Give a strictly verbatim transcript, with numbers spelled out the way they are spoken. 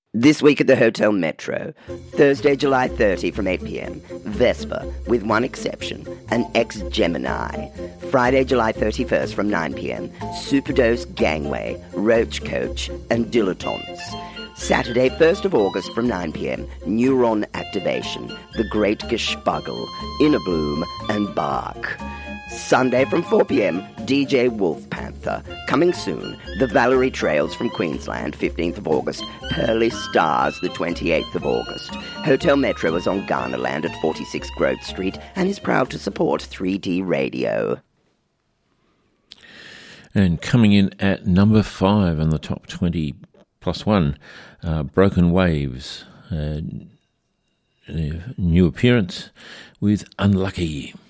This week at the Hotel Metro, Thursday, July thirtieth from eight p.m, Vespa, with one exception, an ex-Gemini. Friday, July thirty-first from nine p.m, Superdose Gangway, Roach Coach, and Dilettantes. Saturday, first of August from nine p.m, Neuron Activation, The Great Gespuggle, Inner Bloom, and Bark. Sunday from four p.m, D J Wolf Panther. Coming soon, The Valerie Trails from Queensland, fifteenth of August. Pearly Stars, the twenty-eighth of August. Hotel Metro is on Garnerland at forty-six Grove Street and is proud to support three D Radio. And coming in at number five on the top twenty plus one, uh, Broken Waves. Uh, new appearance with Unlucky.